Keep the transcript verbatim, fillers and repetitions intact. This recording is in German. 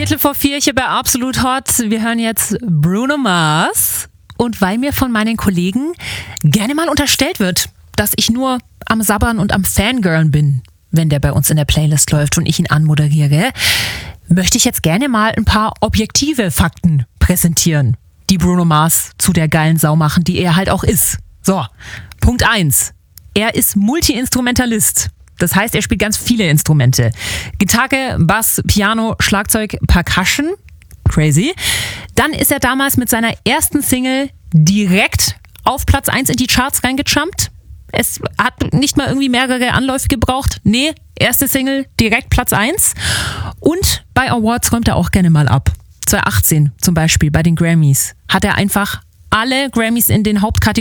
Viertel vor vier hier bei Absolut Hot. Wir hören jetzt Bruno Mars. Und weil mir von meinen Kollegen gerne mal unterstellt wird, dass ich nur am Sabbern und am Fangirlen bin, wenn der bei uns in der Playlist läuft und ich ihn anmoderiere, möchte ich jetzt gerne mal ein paar objektive Fakten präsentieren, die Bruno Mars zu der geilen Sau machen, die er halt auch ist. So, Punkt eins. Er ist Multi-Instrumentalist. Das heißt, er spielt ganz viele Instrumente. Gitarre, Bass, Piano, Schlagzeug, Percussion. Crazy. Dann ist er damals mit seiner ersten Single direkt auf Platz eins in die Charts reingejumpt. Es hat nicht mal irgendwie mehrere Anläufe gebraucht. Nee, erste Single, direkt Platz eins. Und bei Awards räumt er auch gerne mal ab. zwanzig achtzehn zum Beispiel bei den Grammys hat er einfach alle Grammys in den Hauptkategorien